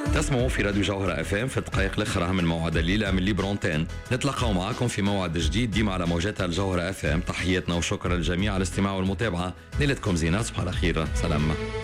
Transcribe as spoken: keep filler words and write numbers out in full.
تسمعوا في راديو جوهرة اف ام في الدقائق الاخرى من موعد الليله من ليبرونتين. نتلقاو معكم في موعد جديد ديما على موجاتها الجوهرة اف ام. تحياتنا وشكرا للجميع على الاستماع والمتابعه. ليلتكم زينه، تصبحوا على خير، سلام.